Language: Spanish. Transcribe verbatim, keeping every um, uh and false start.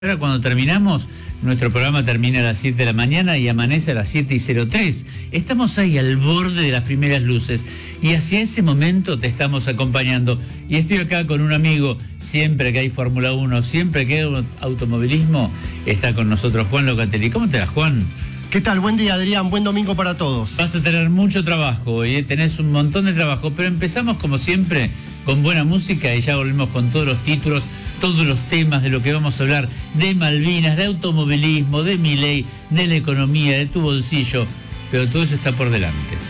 Ahora cuando terminamos, nuestro programa termina a las siete de la mañana y amanece a las siete y cero tres. Estamos ahí al borde de las primeras luces y hacia ese momento te estamos acompañando. Y estoy acá con un amigo, siempre que hay Fórmula uno, siempre que hay automovilismo, está con nosotros Juan Locatelli. ¿Cómo te vas, Juan? ¿Qué tal? Buen día, Adrián. Buen domingo para todos. Vas a tener mucho trabajo hoy, ¿eh? Tenés un montón de trabajo, pero empezamos como siempre con buena música y ya volvemos con todos los títulos, todos los temas de lo que vamos a hablar, de Malvinas, de automovilismo, de Milei, de la economía, de tu bolsillo, pero todo eso está por delante.